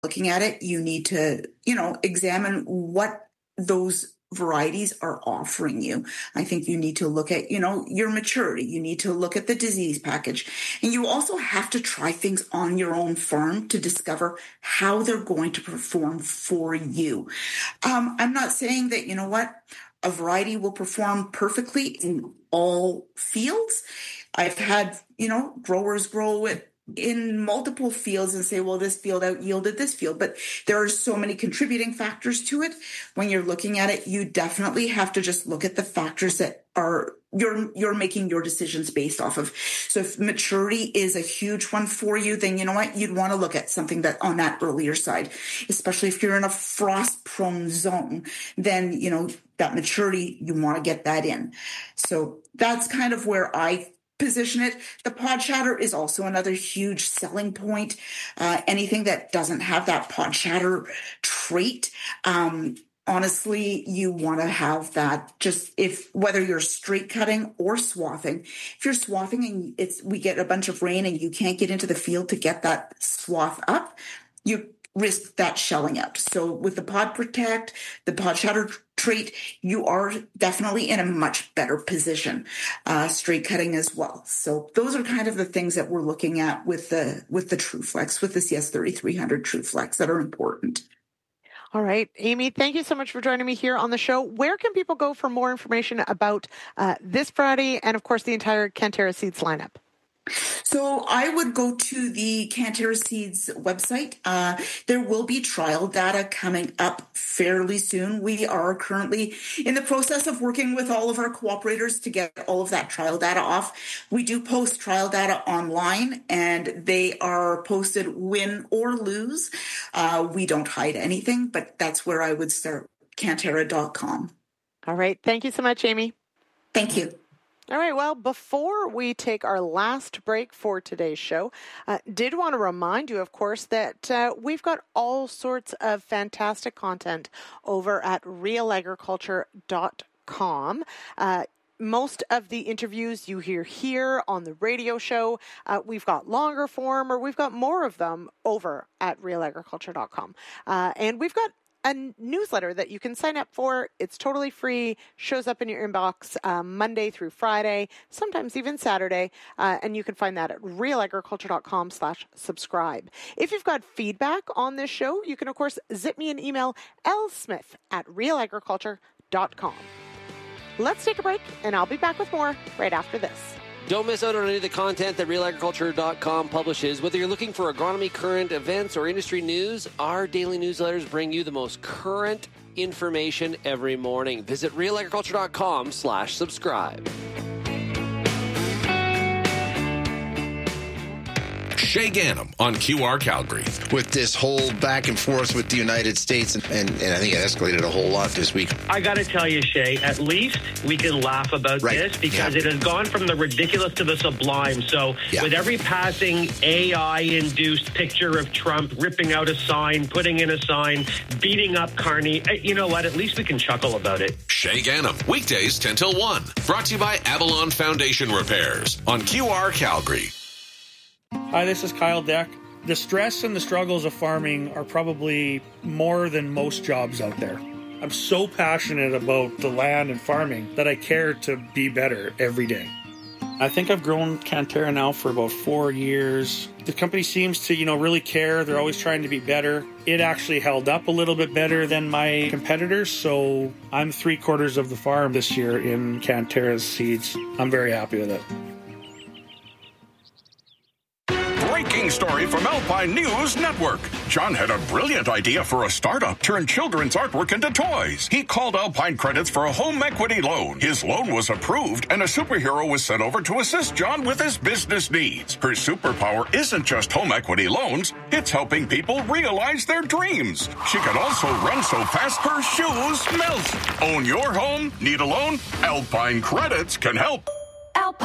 looking at it, you need to, examine what those varieties are offering you. I think you need to look at, your maturity. You need to look at the disease package. And you also have to try things on your own farm to discover how they're going to perform for you. I'm not saying that, a variety will perform perfectly in all fields. I've had, growers grow it in multiple fields and say, well, this field out yielded this field, but there are so many contributing factors to it. When you're looking at it, you definitely have to just look at the factors that are you're making your decisions based off of. So if maturity is a huge one for you, then you know what, you'd want to look at something that on that earlier side, especially if you're in a frost prone zone, then, that maturity, you want to get that in. So that's kind of where I position it. The pod shatter is also another huge selling point. Anything that doesn't have that pod shatter trait, honestly, you want to have that just whether you're straight cutting or swathing. If you're swathing and we get a bunch of rain and you can't get into the field to get that swath up, you risk that shelling out. So with the pod protect, the pod shatter trait, you are definitely in a much better position. Straight cutting as well. So those are kind of the things that we're looking at with the TruFlex, with the CS3300 TruFlex that are important. All right, Amy, thank you so much for joining me here on the show. Where can people go for more information about this Friday and, of course, the entire Canterra Seeds lineup? So I would go to the Canterra Seeds website. There will be trial data coming up fairly soon. We are currently in the process of working with all of our cooperators to get all of that trial data off. We do post trial data online, and they are posted win or lose. We don't hide anything, but that's where I would start, Canterra.com. All right. Thank you so much, Amy. Thank you. All right, well, before we take our last break for today's show, did want to remind you, of course, that we've got all sorts of fantastic content over at realagriculture.com. Most of the interviews you hear here on the radio show, we've got longer form, or we've got more of them over at realagriculture.com. And we've got a newsletter that you can sign up for. It's totally free, shows up in your inbox Monday through Friday, sometimes even Saturday, and you can find that at realagriculture.com/subscribe. If you've got feedback on this show, you can, of course, zip me an email, lsmith@realagriculture.com. Let's take a break, and I'll be back with more right after this. Don't miss out on any of the content that realagriculture.com publishes. Whether you're looking for agronomy, current events, or industry news, our daily newsletters bring you the most current information every morning. Visit realagriculture.com/subscribe. Shay Gannam on QR Calgary. With this whole back and forth with the United States, and I think it escalated a whole lot this week. I got to tell you, Shay, at least we can laugh about this because it has gone from the ridiculous to the sublime. So with every passing AI-induced picture of Trump ripping out a sign, putting in a sign, beating up Carney, you know what? At least we can chuckle about it. Shay Gannam, weekdays 10 till 1. Brought to you by Avalon Foundation Repairs on QR Calgary. Hi, this is Kyle Deck. The stress and the struggles of farming are probably more than most jobs out there. I'm so passionate about the land and farming that I care to be better every day. I think I've grown Canterra now for about 4 years. The company seems to, really care. They're always trying to be better. It actually held up a little bit better than my competitors, so I'm 3/4 of the farm this year in Canterra's seeds. I'm very happy with it. Breaking story from Alpine News Network. John had a brilliant idea for a startup, turn children's artwork into toys. He called Alpine Credits for a home equity loan. His loan was approved, and a superhero was sent over to assist John with his business needs. Her superpower isn't just home equity loans, it's helping people realize their dreams. She can also run so fast her shoes melt. Own your home? Need a loan? Alpine Credits can help.